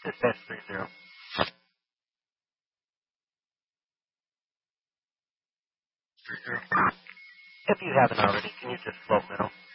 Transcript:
Dispatch 30. If you haven't already, can you just float middle?